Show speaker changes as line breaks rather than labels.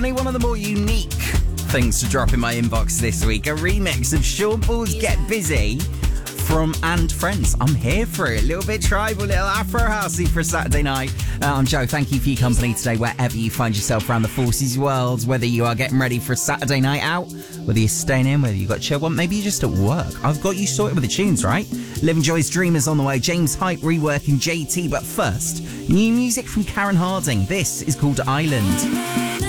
Only one of the more unique things to drop in my inbox this week. A remix of Sean Paul's Get Busy from And Friends. I'm here for it. A little bit tribal, little Afro housey for a Saturday night. I'm Joe. Thank you for your company today, wherever you find yourself around the Forces world, whether you are getting ready for a Saturday night out, whether you're staying in, whether you've got chill one, maybe you're just at work. I've got you sorted with the tunes, right? Living Joy's Dreamers on the way. James Hype reworking JT. But first, new music from Karen Harding. This is called Island.